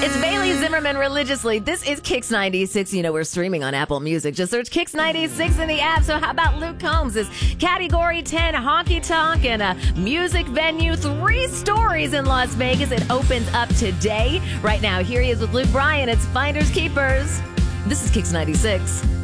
It's Bailey Zimmerman religiously. This is Kix 96. You know, we're streaming on Apple Music. Just search Kix 96 in the app. So how about Luke Combs' Category 10 Honky Tonk and a music venue, 3 stories in Las Vegas. It opens up today. Right now, here he is with Luke Bryan. It's Finders Keepers. This is Kix 96.